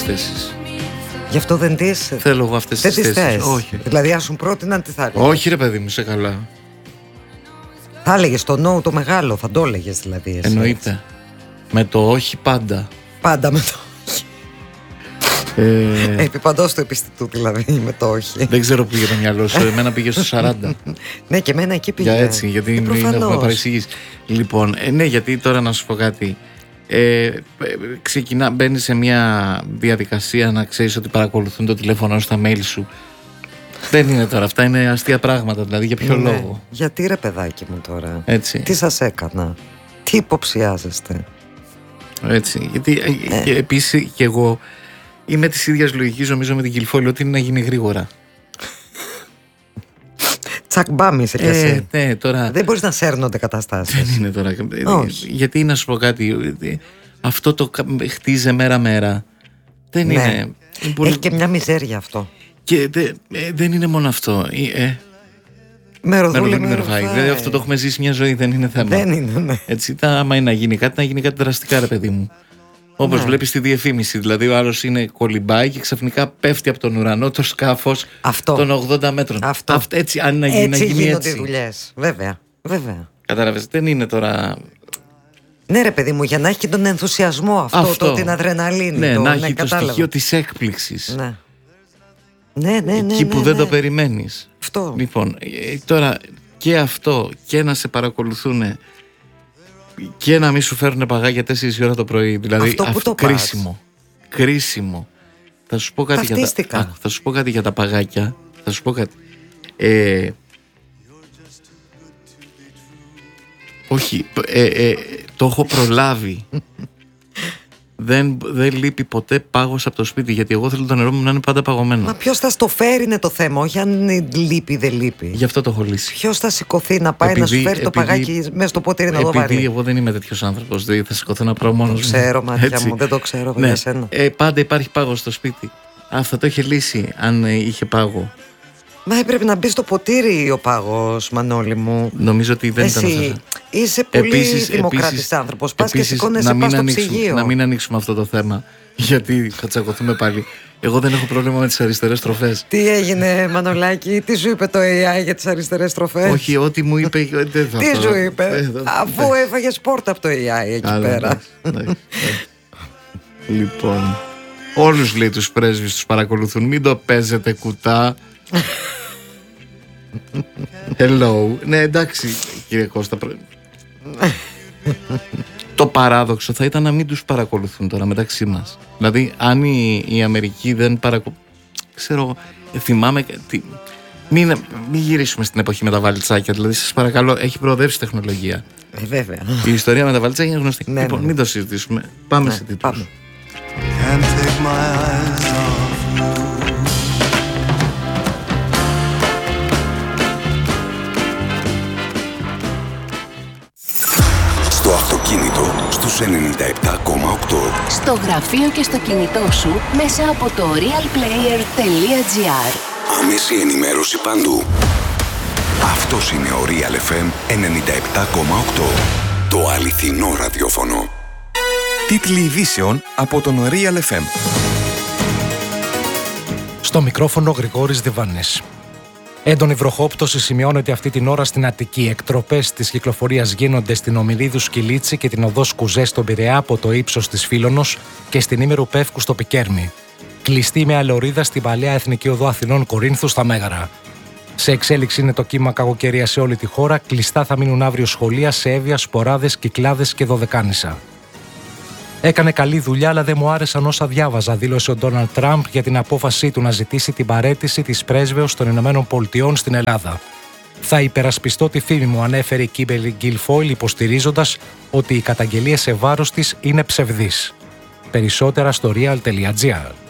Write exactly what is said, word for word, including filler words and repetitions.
θέσεις. Γι' αυτό δεν τις... Θέλω εγώ αυτές τις θέσεις. Θες. Όχι. Δηλαδή, αν σου πρότειναν, τι θα έλεγες? Όχι, ρε παιδί μου, σε καλά. Θα έλεγες το no το μεγάλο, θα το έλεγες δηλαδή. Εσύ, εννοείται. Έτσι. Με το όχι πάντα. Πάντα με το όχι. Ε... Επί παντός του επιστητού δηλαδή, με το όχι. Δεν ξέρω που πήγε το μυαλό σου. Εμένα πήγε στο σαράντα. Ναι, και εμένα εκεί πήγε. Για έτσι, γιατί μην έχουμε παρεξηγήσει. Λοιπόν, ε, ναι, γιατί τώρα να σου πω κάτι. Ε, ξεκινά, μπαίνει σε μια διαδικασία να ξέρεις ότι παρακολουθούν το τηλέφωνο σου, τα mail σου. Δεν είναι τώρα, αυτά είναι αστεία πράγματα. Δηλαδή, για ποιο ναι, λόγο? Γιατί ρε παιδάκι μου τώρα? Έτσι. Τι σας έκανα? Τι υποψιάζεστε? Έτσι. Γιατί ε. και επίσης και εγώ είμαι της ίδιας λογικής, νομίζω, με την Κιλφόλη, ότι είναι να γίνει γρήγορα. Τσακ μπάμ είσαι κι εσύ. Ε, ναι, τώρα... Δεν μπορείς να σέρνονται καταστάσεις. Δεν είναι τώρα. Όχι. Γιατί να σου πω κάτι, αυτό το χτίζε μέρα-μέρα. Δεν ναι. είναι. Πολύ... Έχει και μια μιζέρια αυτό. Και δε, ε, δεν είναι μόνο αυτό. Ε, Μεροδούλη, μεροφάει. Δηλαδή αυτό το έχουμε ζήσει μια ζωή, δεν είναι θέμα. Δεν είναι, ναι. Έτσι, τα, άμα είναι να γίνει κάτι, να γίνει κάτι δραστικά, ρε παιδί μου. Όπως ναι. βλέπεις τη διαφήμιση. Δηλαδή, ο άλλος είναι κολυμπάει και ξαφνικά πέφτει από τον ουρανό το σκάφος των ογδόντα μέτρων. Αυτό. Αυτό. Έτσι, αν να γίνει, έτσι να γίνει γίνονται έτσι. οι δουλειές. Βέβαια. Βέβαια. Κατάλαβες, δεν είναι τώρα. Ναι, ρε παιδί μου, για να έχει και τον ενθουσιασμό αυτό, αυτό. Το, την αδρεναλίνη. Ναι, το, να ναι, έχει κατάλαβα. το στοιχείο της έκπληξης. Ναι. Ναι, ναι, ναι. Εκεί ναι, που ναι, δεν ναι. το περιμένεις. Αυτό. Λοιπόν, τώρα και αυτό και να σε παρακολουθούν και να μην σου φέρουν παγάκια τέσσερις ώρα το πρωί. Δηλαδή, αυτό που αυτό το κρίσιμο. πας. Κρίσιμο. Θα σου πω κάτι, για τα, α, θα σου πω κάτι για τα παγάκια. Θα σου πω κάτι. Ε, όχι, ε, ε, το έχω προλάβει. Δεν, δεν λείπει ποτέ πάγος από το σπίτι, γιατί εγώ θέλω το νερό μου να είναι πάντα παγωμένο. Μα ποιος θα στο φέρει είναι το θέμα, όχι αν λείπει δεν λείπει. Γι' αυτό το έχω λύσει. Ποιος θα σηκωθεί να πάει επειδή, να σου φέρει επειδή, το παγάκι μέσα στο ποτήρι να το βάλει? Επειδή εγώ δεν είμαι τέτοιος άνθρωπος, δηλαδή θα σηκωθώ να πάω μόνος μου. Το ξέρω, μάτια μου, δεν το ξέρω ναι. για σένα. Ε, πάντα υπάρχει πάγος στο σπίτι. Αυτό το είχε λύσει αν ε, είχε πάγο. Μα έπρεπε να μπει στο ποτήρι ο πάγος, Μανώλη μου. Νομίζω ότι δεν Εσύ ήταν αυτό. Είσαι πολύ επίσης, δημοκράτης επίσης, άνθρωπος. Πας και σηκώνεσαι πας στο ψυγείο. Να μην ανοίξουμε αυτό το θέμα, γιατί θα τσακωθούμε πάλι. Εγώ δεν έχω πρόβλημα με τις αριστερές στροφές. Τι έγινε, Μανολάκη, τι σου είπε το έι άι για τις αριστερές στροφές? Όχι, ό,τι μου είπε. Δεν θα τι το... σου είπε, αφού έφαγες πόρτα από το έι άι εκεί Άρα, πέρα. Ναι, ναι, ναι. Λοιπόν, όλους λέει τους πρέσβεις τους παρακολουθούν. Μην το παίζετε κουτά. Hello. Ναι, εντάξει, κύριε Κώστα. Το παράδοξο θα ήταν να μην τους παρακολουθούν τώρα μεταξύ μας. Δηλαδή, αν η, η Αμερική δεν παρακολουθεί. Ξέρω, θυμάμαι. Τι, μην, μην γυρίσουμε στην εποχή με τα βαλιτσάκια. Δηλαδή, σας παρακαλώ, έχει προοδεύσει η τεχνολογία. Ε, βέβαια. Η ιστορία με τα βαλιτσάκια είναι γνωστή. Ναι, λοιπόν, ναι. μην το συζητήσουμε. Πάμε ναι, σε τίτλους. Στο αυτοκίνητο στους ενενήντα επτά κόμμα οκτώ. Στο γραφείο και στο κινητό σου μέσα από το realplayer τελεία gr. Άμεση ενημέρωση παντού. Αυτός είναι ο Real εφ εμ ενενήντα επτά κόμμα οκτώ. Το αληθινό ραδιόφωνο. Τίτλοι ειδήσεων από τον Real εφ εμ. Στο μικρόφωνο Γρηγόρης Διβάνης. Έντονη βροχόπτωση σημειώνεται αυτή την ώρα στην Αττική. Εκτροπές της κυκλοφορίας γίνονται στην Ομιλίδου Σκυλίτση και την οδό Κουζέ στον Πειραιά από το ύψος της Φίλωνος και στην Ήμερου Πεύκου στο Πικέρμι. Κλειστή με αλωρίδα στην παλαιά Εθνική Οδό Αθηνών Κορίνθου στα Μέγαρα. Σε εξέλιξη είναι το κύμα κακοκαιρία σε όλη τη χώρα. Κλειστά θα μείνουν αύριο σχολεία σε Εύβοια, Σποράδες, Κυκλάδες και Δωδεκάνησα. Έκανε καλή δουλειά, αλλά δεν μου άρεσαν όσα διάβαζα, δήλωσε ο Ντόναλντ Τραμπ για την απόφασή του να ζητήσει την παραίτηση της πρέσβεως των Ηνωμένων Πολιτειών στην Ελλάδα. Θα υπερασπιστώ τη φήμη μου, ανέφερε η Κίμπερλι Γκιλφόιλ, υποστηρίζοντας ότι οι καταγγελίες σε βάρος της είναι ψευδείς. Περισσότερα στο real τελεία gr.